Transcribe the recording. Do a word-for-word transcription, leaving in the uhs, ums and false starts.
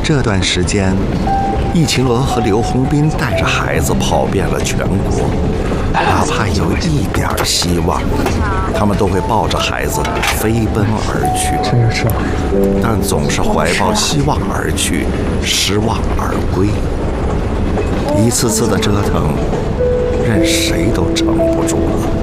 这段时间，易秦罗和刘洪斌带着孩子跑遍了全国，哪怕有一点希望，他们都会抱着孩子飞奔而去。 真有吃吗？ 但总是怀抱希望而去，失望而归。一次次的折腾，任谁都撑不住了。